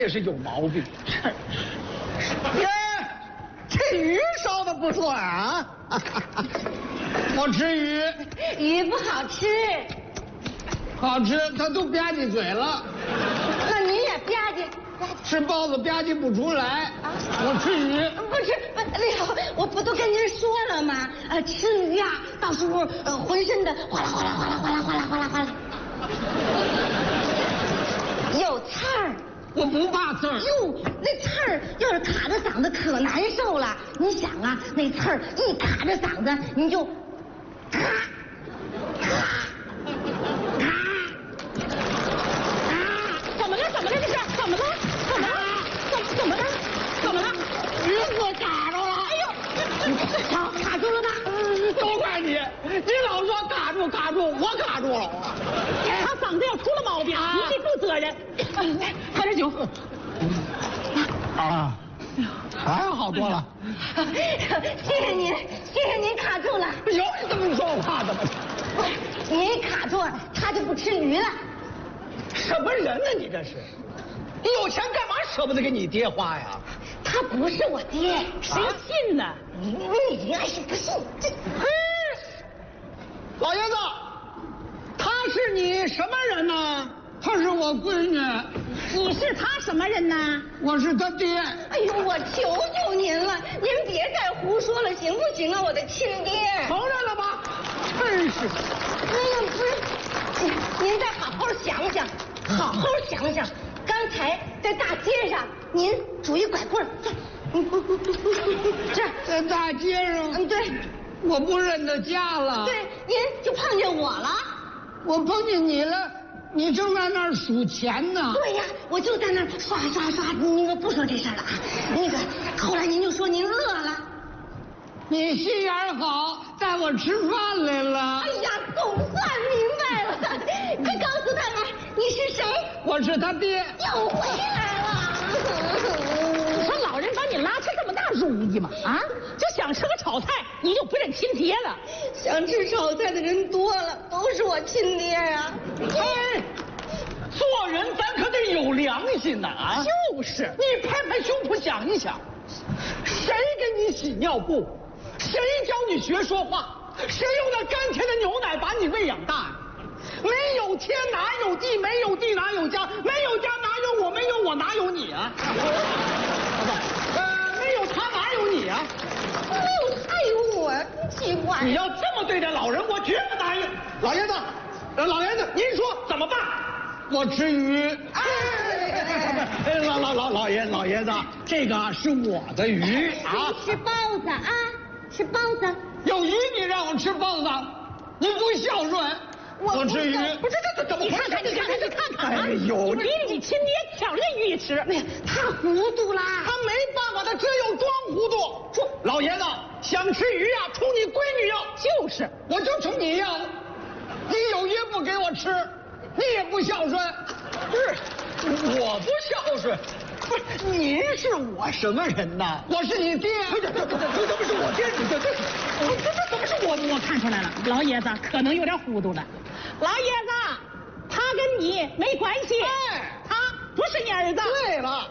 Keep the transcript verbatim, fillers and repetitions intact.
也是有毛病。耶，这鱼烧的不错啊！我吃鱼， 鱼不好吃， 好吃，它都吧唧嘴了。 那你也吧唧。 吃包子吧唧不出来。啊、我吃鱼， 不吃不，那个我不都跟您说了吗？呃，吃鱼呀、啊，到时候呃浑身的哗啦哗啦哗啦哗啦哗啦哗啦哗啦，有刺儿。 我不怕刺儿。 哟，那刺儿要是卡着嗓子可难受了。你想啊，那刺儿一卡着嗓子，你就咔咔咔咔，怎么了？怎么了？这是怎么了？怎么了？怎怎么了？怎么了？ 鱼给卡住了！ 哎呦，卡卡住了吧？ 都怪你！你老说卡住卡住，我卡住了。 他嗓子要出了毛病， 啊、 你得负责任。来，喝点酒。 啊，还好多了。 谢谢您，谢谢您卡住了。 有你这么说话的吗？ 不是，您一卡住，他就不吃鱼了。 什么人呢？你这是？你有钱干嘛舍不得给你爹花呀？ 他不是我爹， 谁信呢？ 你你爱信不信？这， 嘿，老爷子，他是你什么人呢？她是我闺女。 你是他什么人呢？ 我是他爹。 哎呦，我求求您了，您别再胡说了，行不行啊，我的亲爹？ 承认了吧？真是。 哎呀，不是，您再好好想想，好好想想，刚才在大街上您拄一拐棍儿，这在大街上。 嗯，对。 我不认得家了。 对，您就碰见我了。 我碰见你了。你正在那儿数钱呢。 对呀，我就在那儿刷刷刷。那个不说这事儿了啊。那个后来您就说您饿了， 你心眼好，带我吃饭来了。 哎呀，总算明白了。快告诉他们你是谁？ 我是他爹。 又回来了。 你说老人把你拉出这么大容易吗？啊，就想吃个炒菜，你就不认亲爹了？ 想吃炒菜的人多了，都是我亲爹呀、啊。 哎，做人咱可得有良心呐！啊， 就是， 你拍拍胸脯想一想，谁给你洗尿布？谁教你学说话？谁用那甘甜的牛奶把你喂养大呀？没有天哪有地，没有地哪有家，没有家哪有我，没有我哪有你啊？呃，没有他哪有你啊？ 没有他有我，奇怪。 你要这么对待老人，我绝不答应。老爷子，呃，老爷子，您说怎么办？我吃鱼。哎，老老老老爷老爷子，这个是我的鱼啊。 吃包子啊，吃包子。 有鱼你让我吃包子，你不孝顺。我吃鱼。 不是这这怎么？你看看，你看看，你看看啊！ 哎呦， 逼着你亲爹挑着鱼吃。 哎呀，他糊涂啦！ 他没办法，他只有装糊涂。说老爷子想吃鱼呀、啊，冲你闺女要。 就是， 我就冲你要。你有鱼不给我吃，你也不孝顺。不是，我不孝顺。不是，您是我什么人呐？我是你爹。这这这这怎么是我爹？这这这这这怎么是我？ 我看出来了，老爷子可能有点糊涂了。老爷子，他跟你没关系， 哎， 他不是你儿子。 对了。